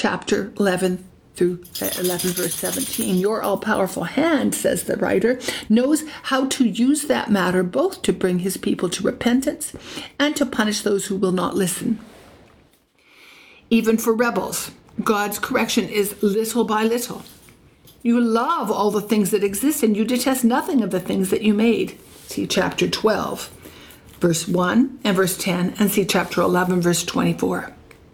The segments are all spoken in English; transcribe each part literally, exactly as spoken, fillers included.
chapter eleven through eleven, verse seventeen. Your all-powerful hand, says the writer, knows how to use that matter both to bring his people to repentance and to punish those who will not listen. Even for rebels, God's correction is little by little. You love all the things that exist and you detest nothing of the things that you made. See chapter twelve, verse one and verse ten, and see chapter eleven, verse twenty-four.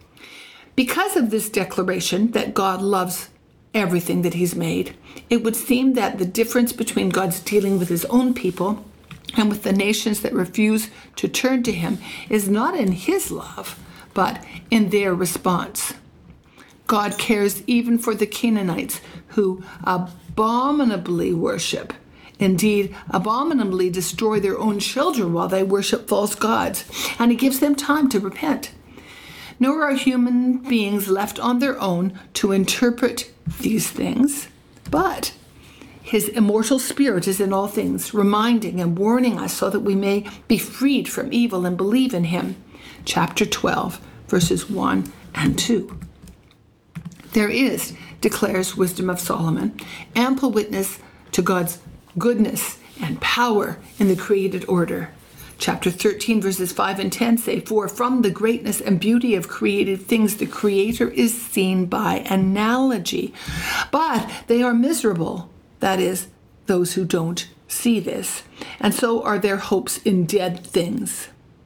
Because of this declaration that God loves everything that he's made, it would seem that the difference between God's dealing with his own people and with the nations that refuse to turn to him is not in his love, but in their response. God cares even for the Canaanites who abominably worship, indeed abominably destroy their own children while they worship false gods, and he gives them time to repent. Nor are human beings left on their own to interpret these things, but his immortal spirit is in all things, reminding and warning us so that we may be freed from evil and believe in him. Chapter twelve, verses one and two. There is, declares Wisdom of Solomon, ample witness to God's goodness and power in the created order. Chapter thirteen, verses five and ten say, for from the greatness and beauty of created things, the Creator is seen by analogy. But they are miserable, that is, those who don't see this, and so are their hopes in dead things.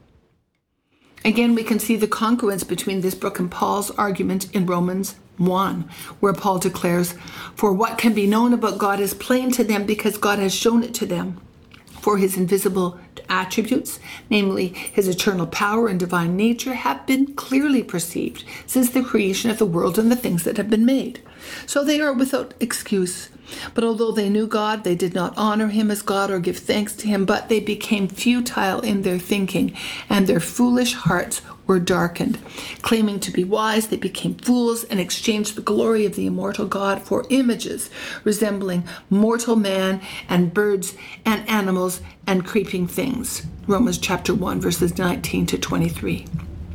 Again, we can see the congruence between this book and Paul's argument in Romans one, where Paul declares, for what can be known about God is plain to them because God has shown it to them. For his invisible attributes, namely his eternal power and divine nature, have been clearly perceived since the creation of the world and the things that have been made. So they are without excuse. But although they knew God, they did not honor him as God or give thanks to him, but they became futile in their thinking, and their foolish hearts were darkened. Claiming to be wise, they became fools and exchanged the glory of the immortal God for images resembling mortal man and birds and animals and creeping things. Romans chapter one, verses nineteen to twenty-three.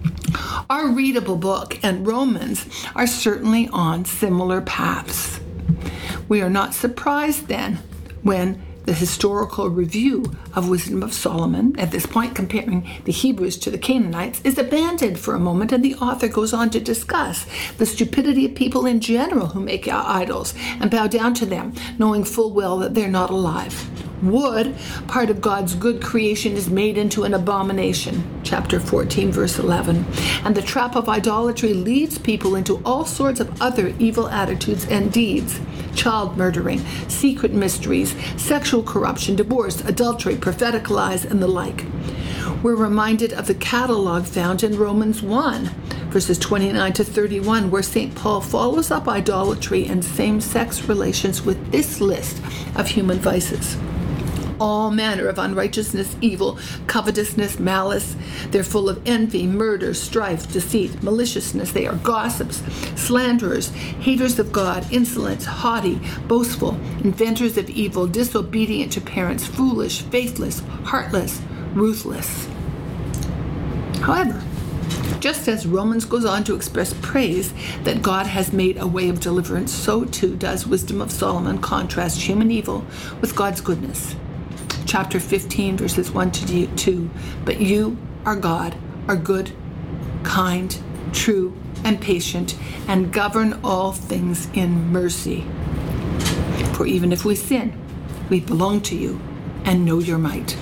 Our readable book and Romans are certainly on similar paths. We are not surprised then when the historical review of Wisdom of Solomon, at this point comparing the Hebrews to the Canaanites, is abandoned for a moment, and the author goes on to discuss the stupidity of people in general who make idols and bow down to them, knowing full well that they're not alive. Wood, part of God's good creation, is made into an abomination, chapter fourteen, verse eleven. And the trap of idolatry leads people into all sorts of other evil attitudes and deeds: child murdering, secret mysteries, sexual corruption, divorce, adultery, prophetic lies, and the like. We're reminded of the catalog found in Romans one, verses twenty-nine to thirty-one, where Saint Paul follows up idolatry and same-sex relations with this list of human vices. All manner of unrighteousness, evil, covetousness, malice. They're full of envy, murder, strife, deceit, maliciousness. They are gossips, slanderers, haters of God, insolent, haughty, boastful, inventors of evil, disobedient to parents, foolish, faithless, heartless, ruthless. However, just as Romans goes on to express praise that God has made a way of deliverance, so too does Wisdom of Solomon contrast human evil with God's goodness. Chapter fifteen, verses one to two. But you, our God, are good, kind, true, and patient, and govern all things in mercy. For even if we sin, we belong to you and know your might.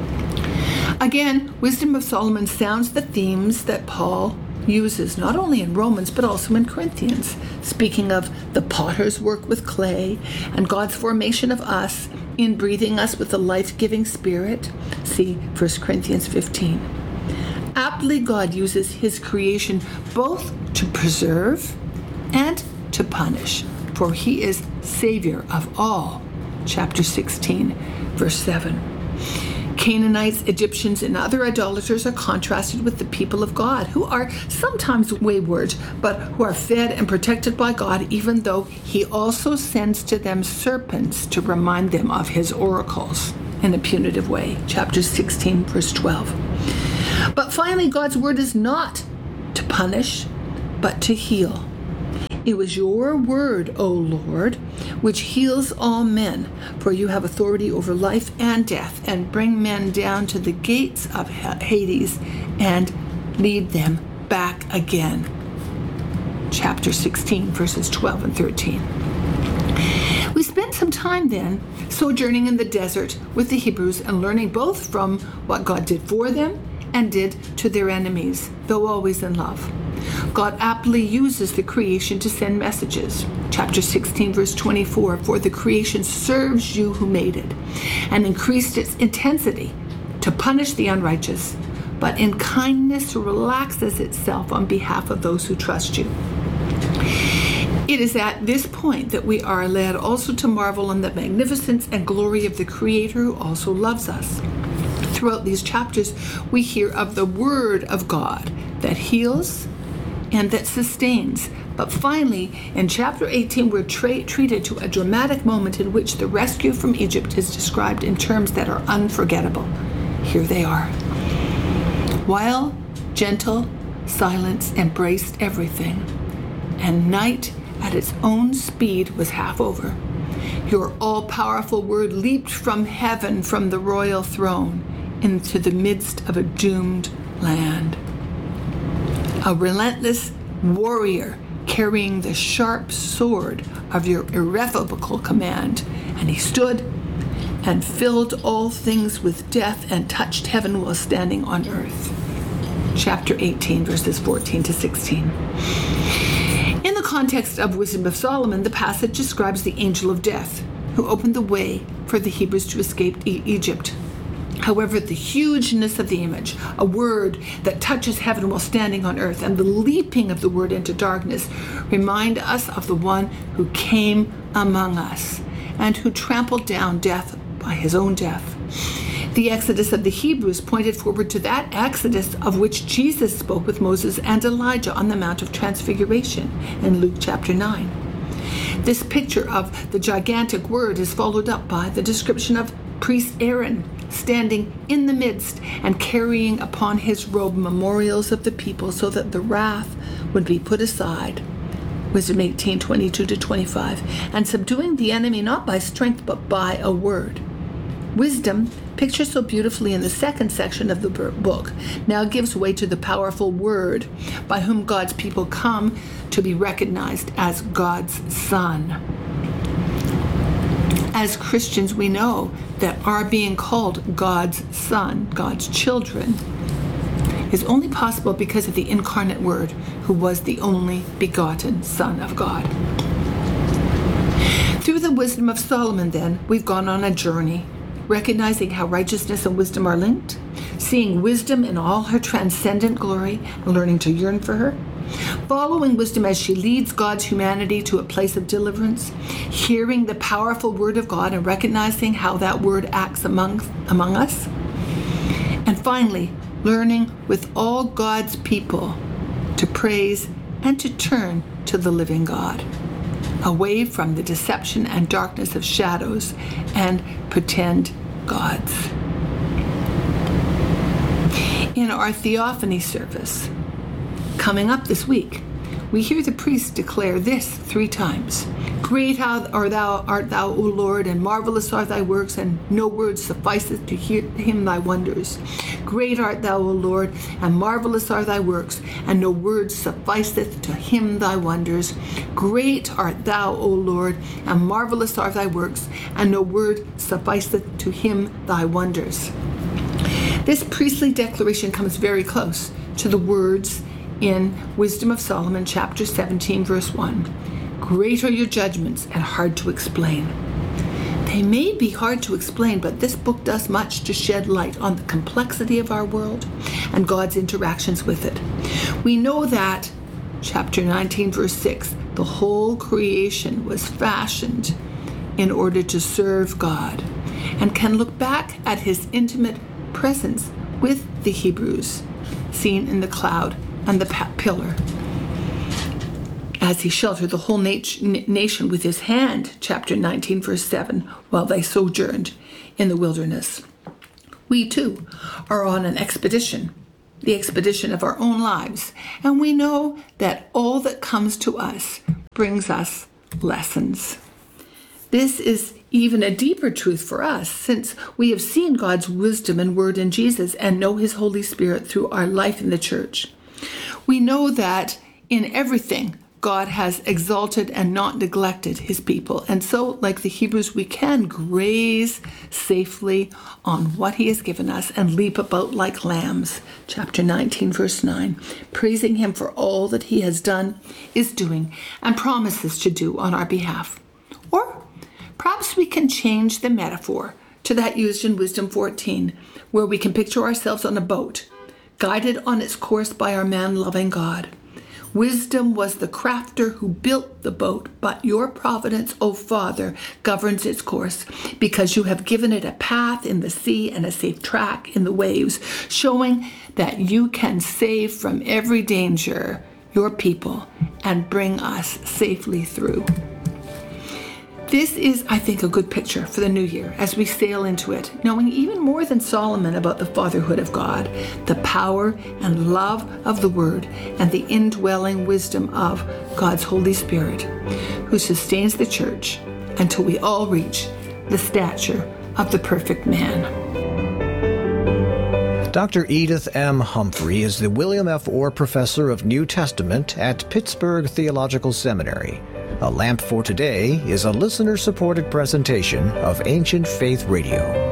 Again, Wisdom of Solomon sounds the themes that Paul uses not only in Romans but also in Corinthians, speaking of the potter's work with clay and God's formation of us in breathing us with the life-giving Spirit. See First Corinthians fifteen. Aptly, God uses his creation both to preserve and to punish, for he is Savior of all. Chapter sixteen, verse seven. Canaanites, Egyptians, and other idolaters are contrasted with the people of God, who are sometimes wayward, but who are fed and protected by God, even though he also sends to them serpents to remind them of his oracles in a punitive way. Chapter sixteen, verse twelve. But finally, God's word is not to punish, but to heal. It was your word, O Lord, which heals all men, for you have authority over life and death, and bring men down to the gates of Hades and lead them back again. Chapter sixteen, verses twelve and thirteen. We spent some time then sojourning in the desert with the Hebrews and learning both from what God did for them and did to their enemies, though always in love. God aptly uses the creation to send messages. Chapter sixteen, verse twenty-four, for the creation serves you who made it, and increased its intensity to punish the unrighteous, but in kindness relaxes itself on behalf of those who trust you. It is at this point that we are led also to marvel in the magnificence and glory of the Creator who also loves us. Throughout these chapters, we hear of the Word of God that heals and that sustains. But finally, in chapter eighteen, we're tra- treated to a dramatic moment in which the rescue from Egypt is described in terms that are unforgettable. Here they are. While gentle silence embraced everything, and night at its own speed was half over, your all-powerful word leaped from heaven, from the royal throne, into the midst of a doomed land. A relentless warrior carrying the sharp sword of your irrevocable command, and he stood and filled all things with death and touched heaven while standing on earth. Chapter eighteen, verses fourteen to sixteen. In the context of Wisdom of Solomon, the passage describes the angel of death who opened the way for the Hebrews to escape e- Egypt. However, the hugeness of the image, a word that touches heaven while standing on earth, and the leaping of the word into darkness remind us of the one who came among us and who trampled down death by his own death. The exodus of the Hebrews pointed forward to that exodus of which Jesus spoke with Moses and Elijah on the Mount of Transfiguration in Luke chapter nine. This picture of the gigantic word is followed up by the description of priest Aaron standing in the midst and carrying upon his robe memorials of the people so that the wrath would be put aside. Wisdom eighteen, twenty-two to twenty-five. And subduing the enemy not by strength but by a word. Wisdom, pictured so beautifully in the second section of the book, now gives way to the powerful word by whom God's people come to be recognized as God's son. As Christians, we know that our being called God's son, God's children, is only possible because of the incarnate Word, who was the only begotten Son of God. Through the wisdom of Solomon, then, we've gone on a journey, recognizing how righteousness and wisdom are linked, seeing wisdom in all her transcendent glory, and learning to yearn for her, following wisdom as she leads God's humanity to a place of deliverance, hearing the powerful word of God and recognizing how that word acts among, among us, and finally, learning with all God's people to praise and to turn to the living God, away from the deception and darkness of shadows and pretend gods. In our Theophany service, coming up this week, we hear the priest declare this three times. Great art thou, art thou, O Lord, and marvelous are thy works, and no word sufficeth to hear him thy wonders. Great art thou, O Lord, and marvelous are thy works, and no word sufficeth to him thy wonders. Great art thou, O Lord, and marvelous are thy works, and no word sufficeth to him thy wonders. This priestly declaration comes very close to the words in Wisdom of Solomon, chapter seventeen, verse one. Great are your judgments and hard to explain. They may be hard to explain, but this book does much to shed light on the complexity of our world and God's interactions with it. We know that, chapter nineteen, verse six, the whole creation was fashioned in order to serve God, and can look back at his intimate presence with the Hebrews, seen in the cloud and the pillar, as he sheltered the whole nat- nation with his hand, chapter nineteen, verse seven, while they sojourned in the wilderness. We too are on an expedition, the expedition of our own lives, and we know that all that comes to us brings us lessons. This is even a deeper truth for us, since we have seen God's wisdom and word in Jesus and know his Holy Spirit through our life in the church. We know that in everything, God has exalted and not neglected his people. And so, like the Hebrews, we can graze safely on what he has given us and leap about like lambs. Chapter nineteen, verse nine, praising him for all that he has done, is doing, and promises to do on our behalf. Or perhaps we can change the metaphor to that used in Wisdom fourteen, where we can picture ourselves on a boat, guided on its course by our man-loving God. Wisdom was the crafter who built the boat, but your providence, O Father, governs its course, because you have given it a path in the sea and a safe track in the waves, showing that you can save from every danger your people and bring us safely through. This is, I think, a good picture for the new year as we sail into it, knowing even more than Solomon about the fatherhood of God, the power and love of the Word, and the indwelling wisdom of God's Holy Spirit, who sustains the church until we all reach the stature of the perfect man. Doctor Edith M. Humphrey is the William F. Orr Professor of New Testament at Pittsburgh Theological Seminary. A Lamp for Today is a listener-supported presentation of Ancient Faith Radio.